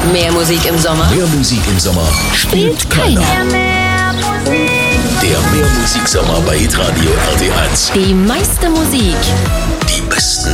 Mehr Musik im Sommer. Mehr Musik im Sommer Spielt keiner. Der Mehr Musik Sommer bei Hitradio RT1. Die meiste Musik. Die besten